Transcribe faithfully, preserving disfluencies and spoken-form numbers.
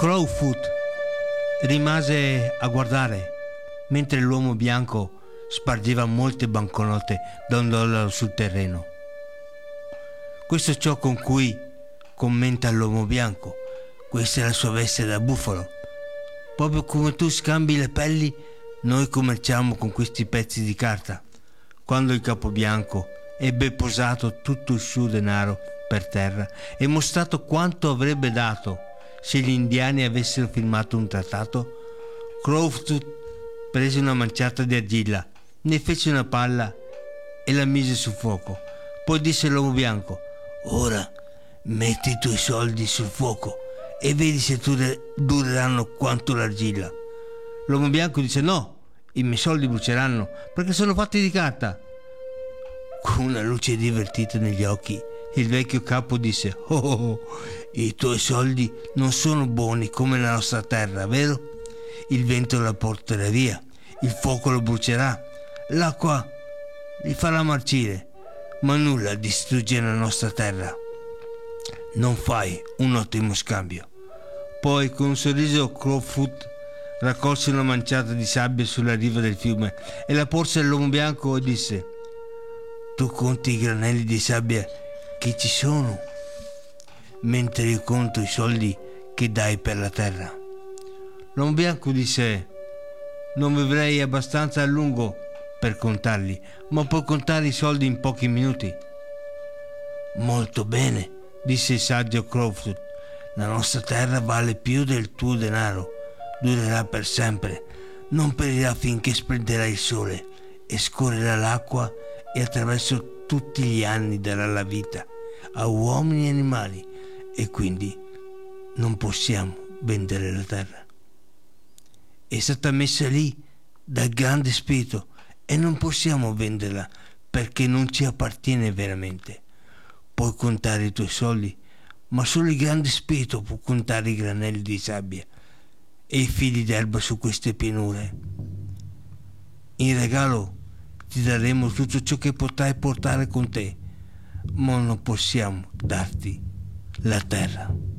Crowfoot rimase a guardare mentre l'uomo bianco spargeva molte banconote da un dollaro sul terreno. Questo è ciò con cui commenta l'uomo bianco. Questa è la sua veste da bufalo. Proprio come tu scambi le pelli, noi commerciamo con questi pezzi di carta. Quando il capobianco ebbe posato tutto il suo denaro per terra e mostrato quanto avrebbe dato se gli indiani avessero firmato un trattato, Crowfoot prese una manciata di argilla, ne fece una palla e la mise sul fuoco. Poi disse all'uomo bianco: ora metti i tuoi soldi sul fuoco e vedi se dureranno quanto l'argilla. L'uomo bianco disse: no, i miei soldi bruceranno perché sono fatti di carta. Con una luce divertita negli occhi, il vecchio capo disse: oh, oh, oh, i tuoi soldi non sono buoni come la nostra terra, vero? Il vento la porterà via, il fuoco lo brucerà, l'acqua li farà marcire, ma nulla distrugge la nostra terra. Non fai un ottimo scambio. Poi, con un sorriso, Crowfoot raccolse una manciata di sabbia sulla riva del fiume e la porse all'uomo bianco e disse: tu conti i granelli di sabbia che ci sono, mentre io conto i soldi che dai per la terra. L'uomo bianco disse: non vivrei abbastanza a lungo per contarli, ma puoi contare i soldi in pochi minuti. Molto bene, disse il saggio Crowfoot, la nostra terra vale più del tuo denaro, durerà per sempre, non perirà finché splenderà il sole e scorrerà l'acqua e attraverso tutti gli anni darà la vita a uomini e animali, e quindi non possiamo vendere la terra. È stata messa lì dal grande spirito e non possiamo venderla perché non ci appartiene veramente. Puoi contare i tuoi soldi, ma solo il grande spirito può contare i granelli di sabbia e i fili d'erba su queste pianure. In regalo ti daremo tutto ciò che potrai portare con te, ma non possiamo darti la terra.